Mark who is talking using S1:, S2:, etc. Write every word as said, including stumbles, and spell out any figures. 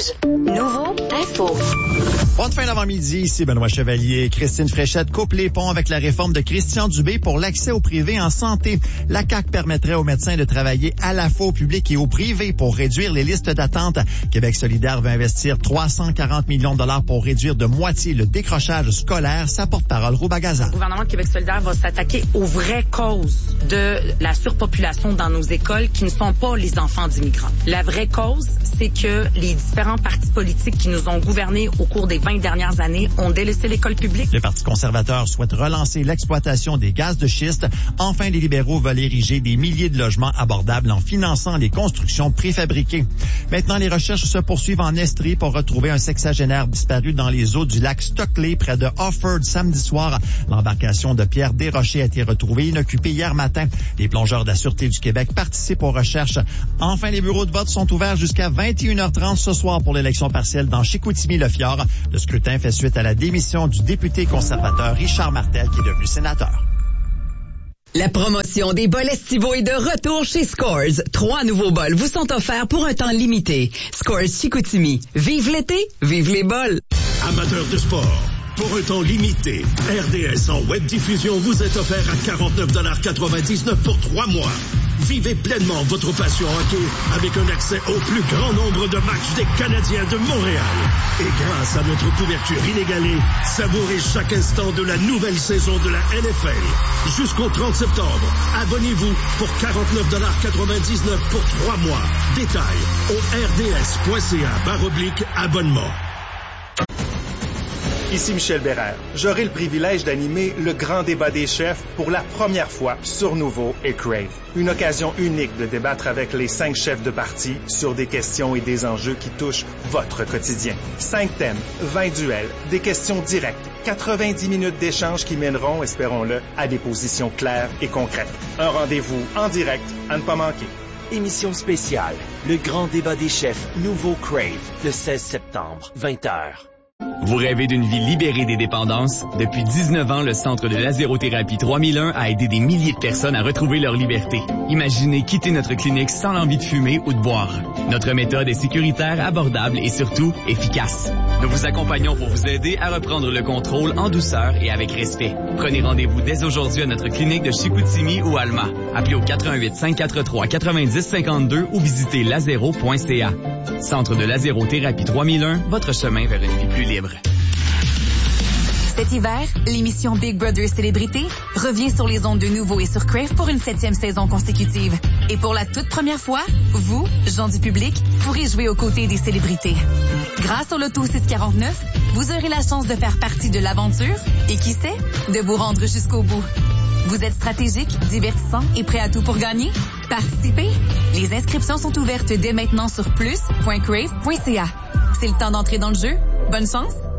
S1: Rouge. Nouveau info.
S2: Bonne fin d'avant-midi, ici Benoît Chevalier. Christine Fréchette coupe les ponts avec la réforme de Christian Dubé pour l'accès au privé en santé. La C A Q permettrait aux médecins de travailler à la fois au public et au privé pour réduire les listes d'attente. Québec solidaire veut investir trois cent quarante millions de dollars pour réduire de moitié le décrochage scolaire. Sa porte-parole, Rouba Gaza.
S3: Le gouvernement de Québec solidaire va s'attaquer aux vraies causes de la surpopulation dans nos écoles qui ne sont pas les enfants d'immigrants. La vraie cause, c'est que les différents partis politiques qui nous ont gouvernés au cours des vingt dernières années ont délaissé l'école publique.
S2: Le Parti conservateur souhaite relancer l'exploitation des gaz de schiste. Enfin, les libéraux veulent ériger des milliers de logements abordables en finançant les constructions préfabriquées. Maintenant, les recherches se poursuivent en Estrie pour retrouver un sexagénaire disparu dans les eaux du lac Stockley près de Offord samedi soir. L'embarcation de Pierre Desrochers a été retrouvée inoccupée hier matin. Les plongeurs de la Sûreté du Québec participent aux recherches. Enfin, les bureaux de vote sont ouverts jusqu'à vingt et une heures trente ce soir pour l'élection partielle dans Chicoutimi-Le-Fjord. Le scrutin fait suite à la démission du député conservateur Richard Martel qui est devenu sénateur.
S4: La promotion des bols estivaux est de retour chez Scores. Trois nouveaux bols vous sont offerts pour un temps limité. Scores Chicoutimi. Vive l'été, vive les bols.
S5: Amateurs de sport, pour un temps limité, R D S en web diffusion vous est offert à quarante-neuf dollars quatre-vingt-dix-neuf pour trois mois. Vivez pleinement votre passion hockey avec un accès au plus grand nombre de matchs des Canadiens de Montréal. Et grâce à notre couverture inégalée, savourez chaque instant de la nouvelle saison de la N F L. Jusqu'au trente septembre, abonnez-vous pour quarante-neuf dollars quatre-vingt-dix-neuf pour trois mois. Détails au rds.ca barre oblique abonnement.
S6: Ici Michel Bérère. J'aurai le privilège d'animer le grand débat des chefs pour la première fois sur Nouveau et Crave. Une occasion unique de débattre avec les cinq chefs de parti sur des questions et des enjeux qui touchent votre quotidien. Cinq thèmes, vingt duels, des questions directes, quatre-vingt-dix minutes d'échange qui mèneront, espérons-le, à des positions claires et concrètes. Un rendez-vous en direct à ne pas manquer.
S7: Émission spéciale, le grand débat des chefs Nouveau Crave, le seize septembre, vingt heures.
S8: Vous rêvez d'une vie libérée des dépendances? Depuis dix-neuf ans, le Centre de Lasérothérapie trois mille un a aidé des milliers de personnes à retrouver leur liberté. Imaginez quitter notre clinique sans l'envie de fumer ou de boire. Notre méthode est sécuritaire, abordable et surtout efficace. Nous vous accompagnons pour vous aider à reprendre le contrôle en douceur et avec respect. Prenez rendez-vous dès aujourd'hui à notre clinique de Chicoutimi ou Alma. Appelez au quatre un huit, cinq quatre trois, neuf zéro cinq deux ou visitez lasero point c a. Centre de Lasérothérapie trois mille un, votre chemin vers une vie plus libre.
S9: Cet hiver, l'émission Big Brother Célébrité revient sur les ondes de Nouveau et sur Crave pour une septième saison consécutive. Et pour la toute première fois, vous, gens du public, pourrez jouer aux côtés des célébrités. Grâce au Loto six quarante-neuf, vous aurez la chance de faire partie de l'aventure et qui sait, de vous rendre jusqu'au bout. Vous êtes stratégique, divertissant et prêt à tout pour gagner? Participez! Les inscriptions sont ouvertes dès maintenant sur plus point crave point c a. C'est le temps d'entrer dans le jeu. Bonne chance!